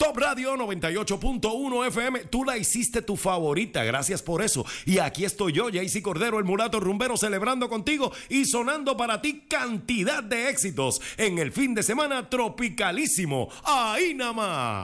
Top Radio 98.1 FM, tú la hiciste tu favorita, gracias por eso. Y aquí estoy yo, Jaycee Cordero, el mulato rumbero, celebrando contigo y sonando para ti cantidad de éxitos en el fin de semana tropicalísimo. ¡Ahí nada más!